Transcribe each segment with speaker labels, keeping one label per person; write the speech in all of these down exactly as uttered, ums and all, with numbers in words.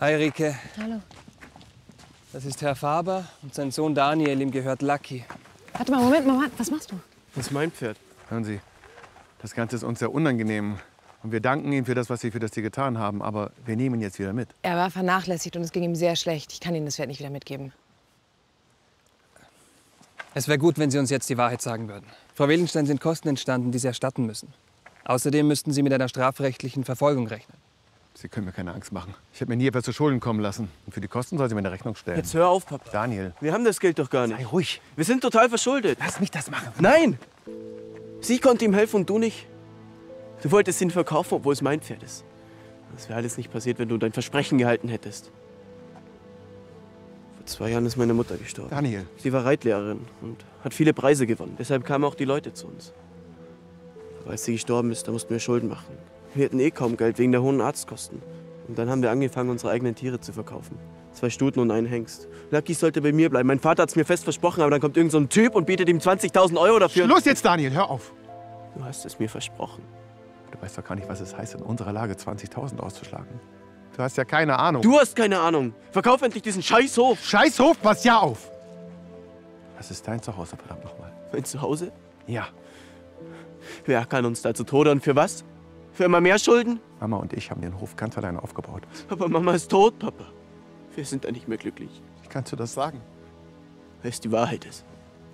Speaker 1: Hi, Rike.
Speaker 2: Hallo.
Speaker 1: Das ist Herr Faber und sein Sohn Daniel, ihm gehört Lucky.
Speaker 2: Warte mal, Moment, Moment, was machst du?
Speaker 3: Das ist mein Pferd.
Speaker 4: Hören Sie, das Ganze ist uns sehr unangenehm. Und wir danken Ihnen für das, was Sie für das Tier getan haben. Aber wir nehmen ihn jetzt wieder mit.
Speaker 2: Er war vernachlässigt und es ging ihm sehr schlecht. Ich kann Ihnen das Pferd nicht wieder mitgeben.
Speaker 1: Es wäre gut, wenn Sie uns jetzt die Wahrheit sagen würden. Frau Welenstein sind Kosten entstanden, die Sie erstatten müssen. Außerdem müssten Sie mit einer strafrechtlichen Verfolgung rechnen.
Speaker 4: Sie können mir keine Angst machen. Ich habe mir nie etwas zu Schulden kommen lassen. Und für die Kosten soll sie mir eine Rechnung stellen.
Speaker 3: Jetzt hör auf, Papa.
Speaker 4: Daniel.
Speaker 3: Wir haben das Geld doch gar nicht.
Speaker 4: Sei ruhig.
Speaker 3: Wir sind total verschuldet.
Speaker 4: Lass mich das machen.
Speaker 3: Nein! Sie konnte ihm helfen und du nicht. Du wolltest ihn verkaufen, obwohl es mein Pferd ist. Das wäre alles nicht passiert, wenn du dein Versprechen gehalten hättest. Vor zwei Jahren ist meine Mutter gestorben.
Speaker 4: Daniel.
Speaker 3: Sie war Reitlehrerin und hat viele Preise gewonnen. Deshalb kamen auch die Leute zu uns. Aber als sie gestorben ist, da mussten wir Schulden machen. Wir hatten eh kaum Geld wegen der hohen Arztkosten. Und dann haben wir angefangen, unsere eigenen Tiere zu verkaufen. Zwei Stuten und einen Hengst. Lucky sollte bei mir bleiben. Mein Vater hat es mir fest versprochen, aber dann kommt irgend so ein Typ und bietet ihm zwanzigtausend Euro dafür.
Speaker 4: Schluss jetzt, Daniel. Hör auf.
Speaker 3: Du hast es mir versprochen.
Speaker 4: Du weißt doch gar nicht, was es heißt, in unserer Lage zwanzigtausend auszuschlagen. Du hast ja keine Ahnung.
Speaker 3: Du hast keine Ahnung. Verkauf endlich diesen Scheißhof.
Speaker 4: Scheißhof, pass ja auf. Das ist dein Zuhause, verdammt nochmal.
Speaker 3: Mein Zuhause?
Speaker 4: Ja.
Speaker 3: Wer kann uns da zu Tode und für was? Für immer mehr Schulden?
Speaker 4: Mama und ich haben den Hof ganz alleine aufgebaut.
Speaker 3: Aber Mama ist tot, Papa. Wir sind da nicht mehr glücklich.
Speaker 4: Wie kannst du das sagen?
Speaker 3: Weil es die Wahrheit ist.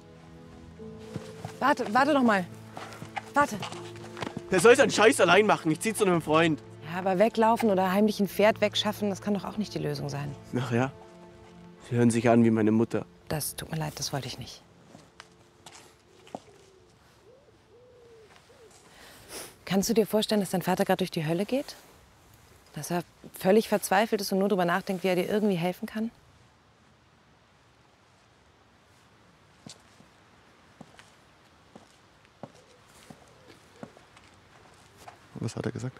Speaker 2: Warte, warte doch mal. Warte.
Speaker 3: Wer soll seinen Scheiß allein machen? Ich zieh zu einem Freund.
Speaker 2: Ja, aber weglaufen oder heimlich ein Pferd wegschaffen, das kann doch auch nicht die Lösung sein.
Speaker 3: Ach ja? Sie hören sich an wie meine Mutter.
Speaker 2: Das tut mir leid, das wollte ich nicht. Kannst du dir vorstellen, dass dein Vater gerade durch die Hölle geht? Dass er völlig verzweifelt ist und nur darüber nachdenkt, wie er dir irgendwie helfen kann?
Speaker 4: Was hat er gesagt?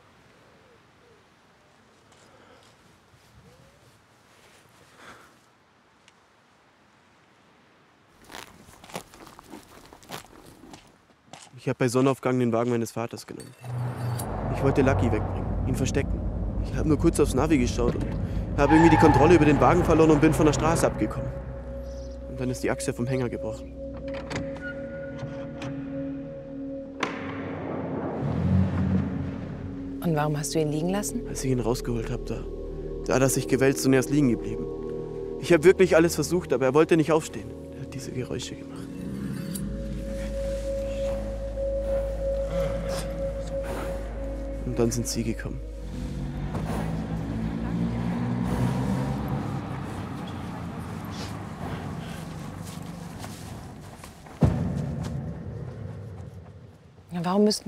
Speaker 3: Ich habe bei Sonnenaufgang den Wagen meines Vaters genommen. Ich wollte Lucky wegbringen, ihn verstecken. Ich habe nur kurz aufs Navi geschaut und habe irgendwie die Kontrolle über den Wagen verloren und bin von der Straße abgekommen. Und dann ist die Achse vom Hänger gebrochen.
Speaker 2: Und warum hast du ihn liegen lassen?
Speaker 3: Als ich ihn rausgeholt habe, da, da hat er sich gewälzt und er ist liegen geblieben. Ich habe wirklich alles versucht, aber er wollte nicht aufstehen. Er hat diese Geräusche gemacht. Und dann sind Sie gekommen.
Speaker 2: Ja, warum müssten